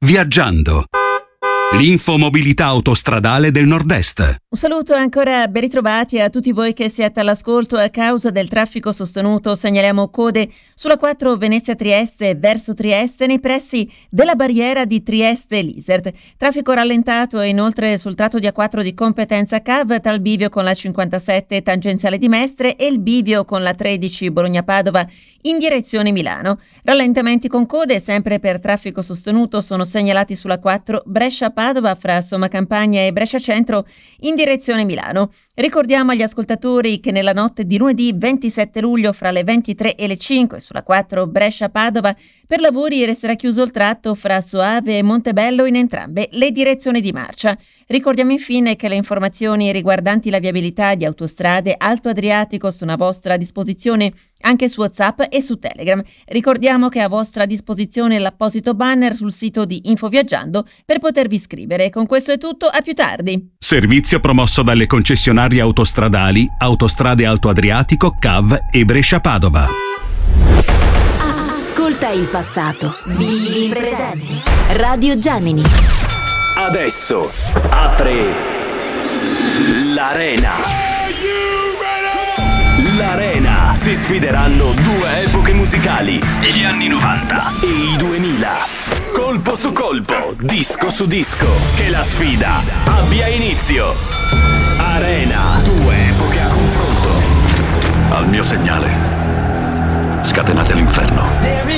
Viaggiando. L'infomobilità autostradale del Nord-Est. Un saluto ancora ben ritrovati a tutti voi che siete all'ascolto. A causa del traffico sostenuto segnaliamo code sulla 4 Venezia-Trieste verso Trieste nei pressi della barriera di Trieste-Lisert. Traffico rallentato e inoltre sul tratto di A4 di competenza CAV tra il bivio con la 57 tangenziale di Mestre e il bivio con la 13 Bologna-Padova in direzione Milano. Rallentamenti con code sempre per traffico sostenuto sono segnalati sulla 4 Brescia-Padova fra Somma Campagna e Brescia Centro in direzione Milano. Ricordiamo agli ascoltatori che nella notte di lunedì 27 luglio fra le 23 e le 5 sulla 4 Brescia-Padova per lavori resterà chiuso il tratto fra Soave e Montebello in entrambe le direzioni di marcia. Ricordiamo infine che le informazioni riguardanti la viabilità di autostrade Alto Adriatico sono a vostra disposizione anche su WhatsApp e su Telegram. Ricordiamo che è a vostra disposizione l'apposito banner sul sito di Infoviaggiando per potervi iscrivere. Con questo è tutto, a più tardi. Servizio promosso dalle concessionarie autostradali Autostrade Alto Adriatico, CAV e Brescia-Padova. Ascolta il passato, vivi il presente. Radio Gemini. Adesso apre l'Arena. L'Arena si sfideranno due epoche musicali, gli anni 90 e i 2000. Colpo su colpo, disco su disco, che la sfida abbia inizio. Arena, due epoche a confronto. Al mio segnale, scatenate l'inferno.